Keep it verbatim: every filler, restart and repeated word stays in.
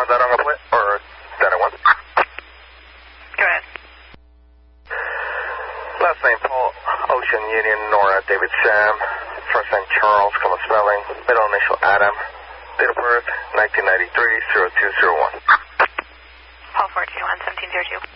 want that on the plate or data one? Go ahead. Last name Paul, Ocean Union, Nora, David Sam. First name Charles, comma spelling. Middle initial Adam. Date of birth nineteen ninety-three, zero two zero one. Paul four two one, seventeen zero two.